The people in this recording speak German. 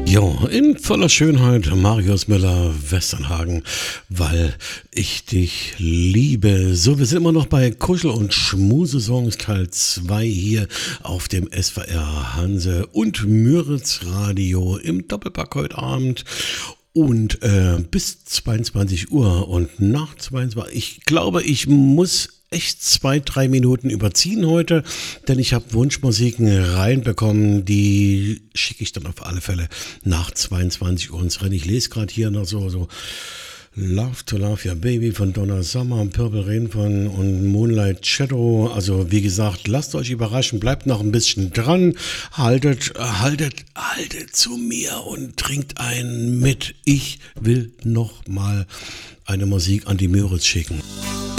Jo, in voller Schönheit, Marius Müller, Westernhagen, weil ich dich liebe. So, wir sind immer noch bei Kuschel- und Schmusesongs Teil 2 hier auf dem SWR Hanse und Müritz Radio im Doppelpack heute Abend. Und bis 22 Uhr und nach 22 ich glaube, ich muss echt 2, 3 Minuten überziehen heute, denn ich habe Wunschmusiken reinbekommen, die schicke ich dann auf alle Fälle nach 22 Uhr ins Rennen. Ich lese gerade hier noch so Love to Love Your Baby von Donna Summer, Purple Rain von und Moonlight Shadow. Also wie gesagt, lasst euch überraschen, bleibt noch ein bisschen dran, haltet zu mir und trinkt einen mit. Ich will noch mal eine Musik an die Müritz schicken.